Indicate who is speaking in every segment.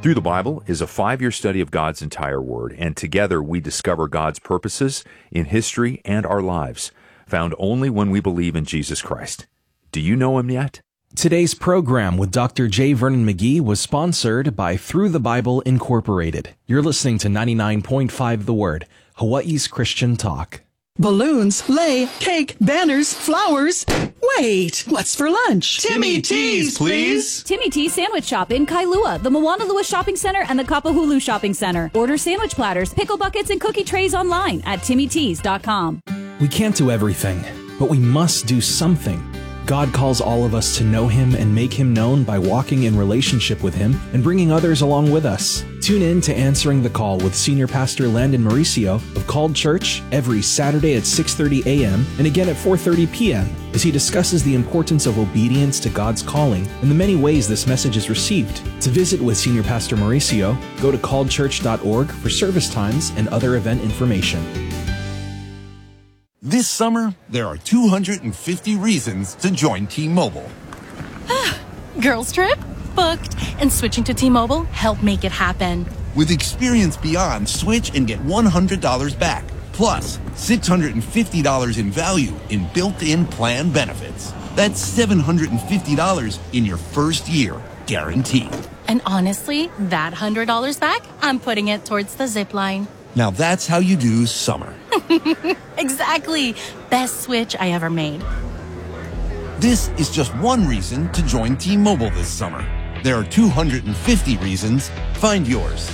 Speaker 1: Through the Bible is a 5-year study of God's entire Word, and together we discover God's purposes in history and our lives, found only when we believe in Jesus Christ. Do you know Him yet?
Speaker 2: Today's program with Dr. J. Vernon McGee was sponsored by Through the Bible Incorporated. You're listening to 99.5 The Word, Hawaii's Christian Talk.
Speaker 3: Balloons, sleigh, cake, banners, flowers. Wait, what's for lunch?
Speaker 4: Timmy T's, please.
Speaker 5: Timmy T's Sandwich Shop in Kailua, the Moanalua Shopping Center, and the Kapahulu Shopping Center. Order sandwich platters, pickle buckets, and cookie trays online at timmytees.com.
Speaker 2: We can't do everything, but we must do something. God calls all of us to know Him and make Him known by walking in relationship with Him and bringing others along with us. Tune in to Answering the Call with Senior Pastor Landon Mauricio of Called Church every Saturday at 6:30 a.m. and again at 4:30 p.m. as he discusses the importance of obedience to God's calling and the many ways this message is received. To visit with Senior Pastor Mauricio, go to calledchurch.org for service times and other event information.
Speaker 6: This summer, there are 250 reasons to join T-Mobile.
Speaker 7: Girls trip? Booked. And switching to T-Mobile helped make it happen.
Speaker 6: With Experience Beyond, switch and get $100 back. Plus, $650 in value in built-in plan benefits. That's $750 in your first year, guaranteed.
Speaker 7: And honestly, that $100 back, I'm putting it towards the zip line.
Speaker 6: Now that's how you do summer.
Speaker 7: Exactly. Best switch I ever made.
Speaker 6: This is just one reason to join T-Mobile this summer. There are 250 reasons. Find yours.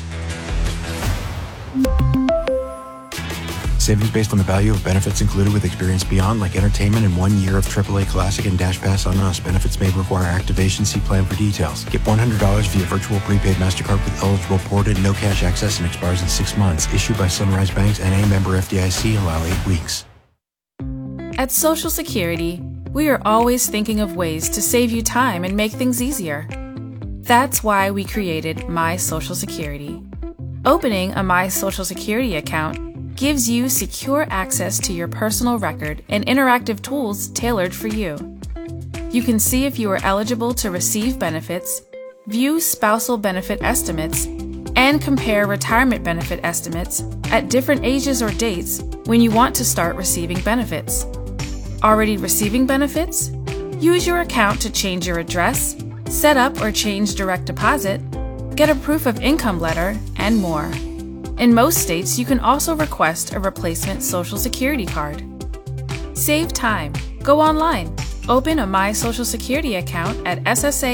Speaker 8: Savings based on the value of benefits included with Experience Beyond, like entertainment and 1 year of AAA Classic and Dash Pass on Us. Benefits may require activation. See plan for details. Get $100 via virtual prepaid MasterCard with eligible ported, no cash access, and expires in 6 months. Issued by Sunrise Banks and a member FDIC. Allow 8 weeks.
Speaker 9: At Social Security, we are always thinking of ways to save you time and make things easier. That's why we created My Social Security. Opening a My Social Security account gives you secure access to your personal record and interactive tools tailored for you. You can see if you are eligible to receive benefits, view spousal benefit estimates, and compare retirement benefit estimates at different ages or dates when you want to start receiving benefits. Already receiving benefits? Use your account to change your address, set up or change direct deposit, get a proof of income letter, and more. In most states, you can also request a replacement Social Security card. Save time. Go online. Open a My Social Security account at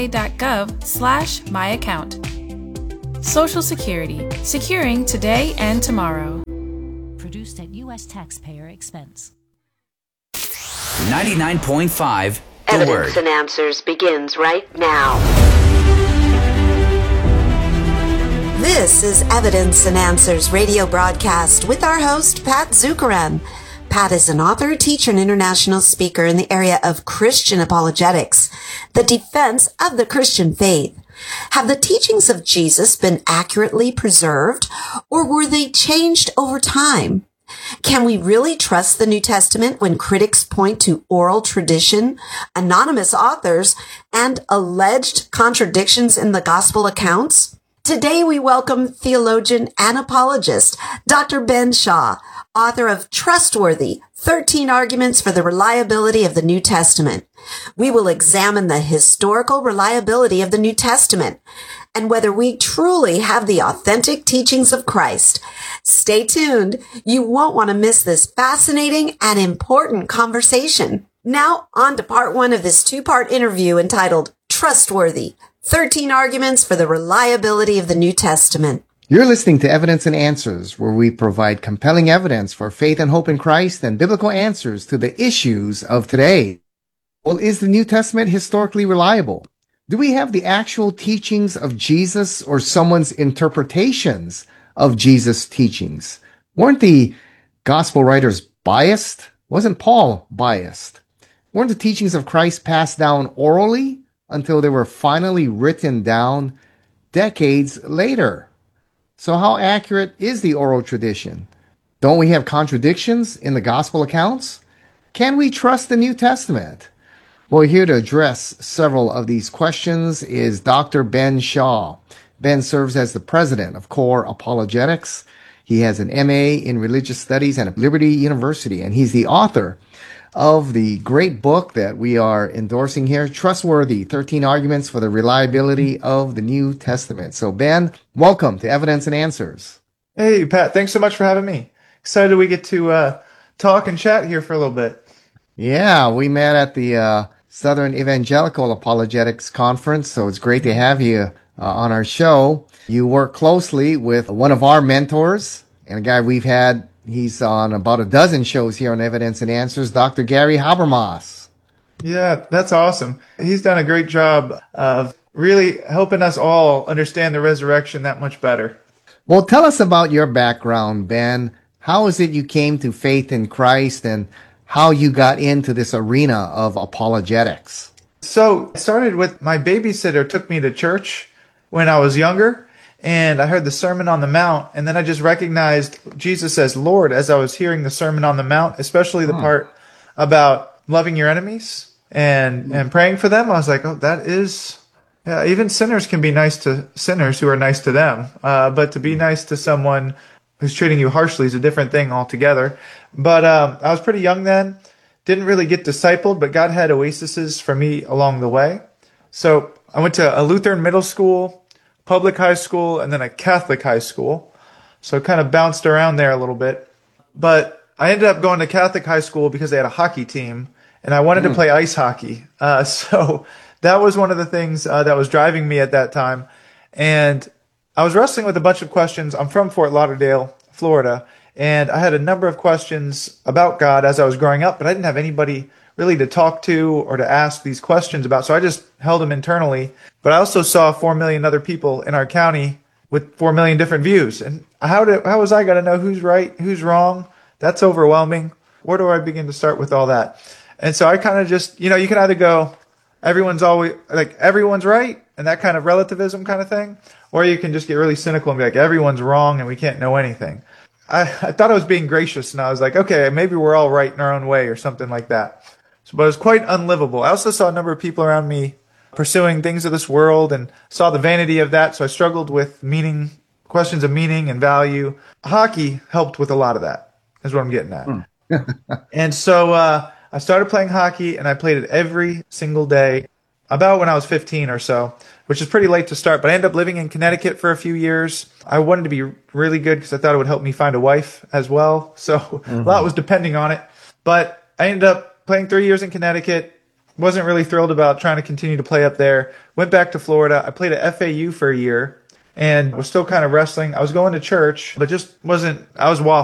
Speaker 9: ssa.gov/myaccount. Social Security. Securing today and tomorrow.
Speaker 10: Produced at U.S. taxpayer expense.
Speaker 11: 99.5 The
Speaker 12: Evidence
Speaker 11: Word.
Speaker 12: and Answers begins right now. This is Evidence and Answers radio broadcast with our host, Pat Zuckerman. Pat is an author, teacher, and international speaker in the area of Christian apologetics, the defense of the Christian faith. Have the teachings of Jesus been accurately preserved, or were they changed over time? Can we really trust the New Testament when critics point to oral tradition, anonymous authors, and alleged contradictions in the gospel accounts? Today we welcome theologian and apologist Dr. Ben Shaw, author of Trustworthy, 13 Arguments for the Reliability of the New Testament. We will examine the historical reliability of the New Testament and whether we truly have the authentic teachings of Christ. Stay tuned. You won't want to miss this fascinating and important conversation. Now on to part one of this two-part interview entitled Trustworthy, 13 Arguments for the Reliability of the New Testament.
Speaker 13: You're listening to Evidence and Answers, where we provide compelling evidence for faith and hope in Christ and biblical answers to the issues of today. Well, is the New Testament historically reliable? Do we have the actual teachings of Jesus or someone's interpretations of Jesus' teachings? Weren't the gospel writers biased? Wasn't Paul biased? Weren't the teachings of Christ passed down orally until they were finally written down decades later? So how accurate is the oral tradition? Don't we have contradictions in the gospel accounts? Can we trust the New Testament? Well, here to address several of these questions is Dr. Ben Shaw, Ben serves as the president of Core Apologetics. He has an MA in Religious Studies at Liberty University, and he's the author of the great book that we are endorsing here, Trustworthy, 13 Arguments for the Reliability of the New Testament. So, Ben, welcome to Evidence and Answers.
Speaker 11: Hey, Pat, thanks so much for having me. Excited we get to talk and chat here for a little bit.
Speaker 13: Yeah, we met at the Southern Evangelical Apologetics Conference, so it's great to have you on our show. You work closely with one of our mentors, and a guy we've had, he's on about a dozen shows here on Evidence and Answers, Dr. Gary Habermas.
Speaker 11: Yeah, that's awesome. He's done a great job of really helping us all understand the resurrection that much better.
Speaker 13: Well, tell us about your background, Ben. How is it you came to faith in Christ and how you got into this arena of apologetics?
Speaker 11: So it started with my babysitter took me to church when I was younger, and I heard the Sermon on the Mount, and then I just recognized Jesus as Lord as I was hearing the Sermon on the Mount, especially the part about loving your enemies and praying for them. I was like, oh, that is... Yeah, even sinners can be nice to sinners who are nice to them. But to be nice to someone who's treating you harshly is a different thing altogether. But I was pretty young then, didn't really get discipled, but God had oases for me along the way. So I went to a Lutheran middle school, public high school, and then a Catholic high school. So I kind of bounced around there a little bit. But I ended up going to Catholic high school because they had a hockey team, and I wanted to play ice hockey. So that was one of the things that was driving me at that time. And I was wrestling with a bunch of questions. I'm from Fort Lauderdale, Florida, and I had a number of questions about God as I was growing up, but I didn't have anybody really to talk to or to ask these questions about, so I just held them internally. But I also saw 4 million other people in our county with 4 million different views. And how was I going to know who's right, who's wrong? That's overwhelming. Where do I begin to start with all that? And so I kind of just, you can either go, everyone's right, and that kind of relativism kind of thing, or you can just get really cynical and be like, everyone's wrong and we can't know anything. I thought I was being gracious, and I was like, okay, maybe we're all right in our own way or something like that. But it was quite unlivable. I also saw a number of people around me pursuing things of this world and saw the vanity of that, so I struggled with meaning, questions of meaning and value. Hockey helped with a lot of that, is what I'm getting at. And so I started playing hockey, and I played it every single day about when I was 15 or so, which is pretty late to start, but I ended up living in Connecticut for a few years. I wanted to be really good because I thought it would help me find a wife as well, so a lot was depending on it. But I ended up playing 3 years in Connecticut, wasn't really thrilled about trying to continue to play up there, went back to Florida. I played at FAU for a year and was still kind of wrestling. I was going to church, but just wasn't, I was waffling.